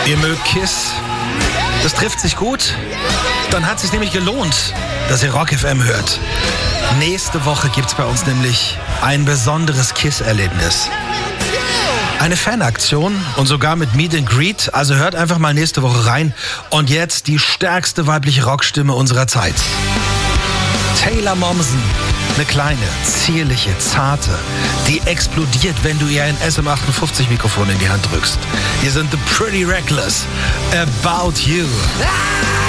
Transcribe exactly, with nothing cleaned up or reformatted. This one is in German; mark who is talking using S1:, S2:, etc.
S1: Ihr mögt Kiss. Das trifft sich gut. Dann hat es sich nämlich gelohnt, dass ihr Rock F M hört. Nächste Woche gibt's bei uns nämlich ein besonderes Kiss-Erlebnis. Eine Fanaktion und sogar mit Meet and Greet. Also hört einfach mal nächste Woche rein. Und jetzt die stärkste weibliche Rockstimme unserer Zeit. Taylor Momsen. Eine kleine, zierliche, zarte, die explodiert, wenn du ihr ein S M achtundfünfzig Mikrofon in die Hand drückst. Wir sind The Pretty Reckless. About You.